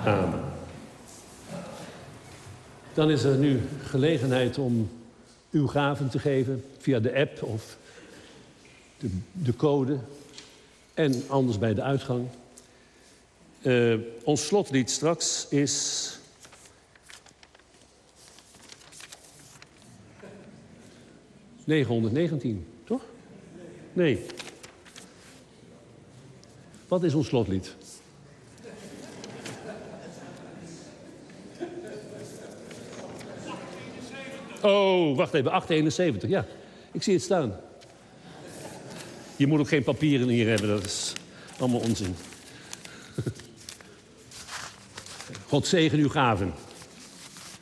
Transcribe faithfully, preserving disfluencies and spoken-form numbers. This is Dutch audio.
Amen. Dan is er nu gelegenheid om uw gaven te geven via de app of de, de code en anders bij de uitgang. Uh, ons slotlied straks is negenhonderdnegentien, toch? Nee. Wat is ons slotlied? Oh, wacht even, achthonderdeenenzeventig, ja. Ik zie het staan. Je moet ook geen papieren hier hebben, dat is allemaal onzin. God zegen uw gaven.